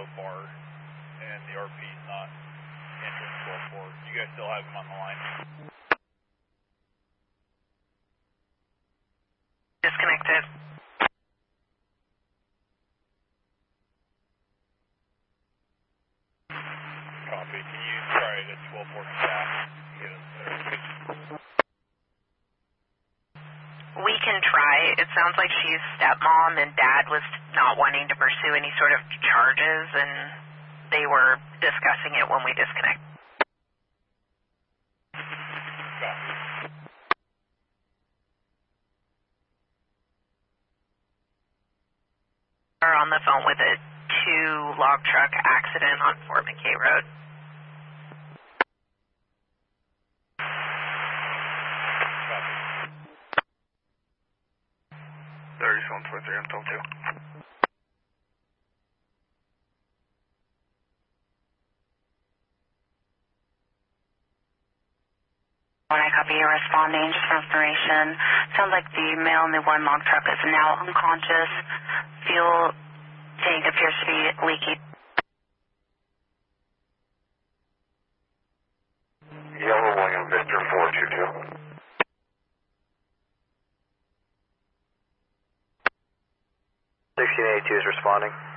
so far, and the RP's not entering 12-4. You guys still have him on the line? Disconnected. Copy. Can you try it at 12-4 staff? We can try. It sounds like she's stepmom and dad was not wanting to pursue any sort of charges, and they were discussing it when we disconnected. Are on the phone with a 2 log truck accident on Fort McKay Road. I'm told to. When I copy you responding, just for information, sounds like the male in the 1 log truck is now unconscious. Fuel tank appears to be leaky. Yellow William Victor 422. 1682 is responding.